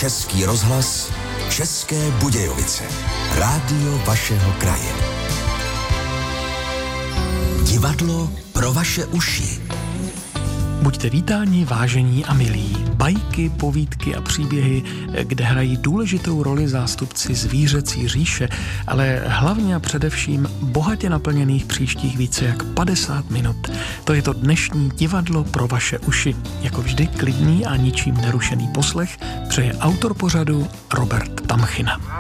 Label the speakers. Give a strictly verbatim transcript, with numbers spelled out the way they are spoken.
Speaker 1: Český rozhlas, České Budějovice. Rádio vašeho kraje. Divadlo pro vaše uši.
Speaker 2: Buďte vítáni, vážení a milí. Bajky, povídky a příběhy, kde hrají důležitou roli zástupci zvířecí říše, ale hlavně a především bohatě naplněných příštích více jak padesát minut. To je to dnešní divadlo pro vaše uši. Jako vždy klidný a ničím nerušený poslech přeje autor pořadu Robert Tamchina.